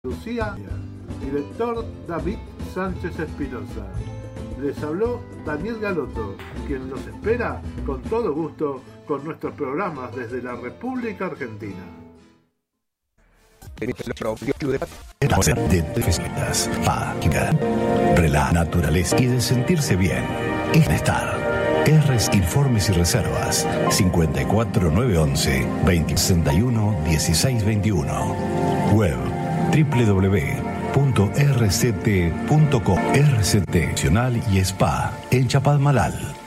Lucía, director David Sánchez Espinosa. Les habló Daniel Galotto, quien los espera con todo gusto con nuestros programas desde la República Argentina. La naturaleza y de sentirse bien es estar. R's Informes y Reservas 54911 2061 1621. Web www.rct.com. RCT Nacional y Spa en Chapadmalal.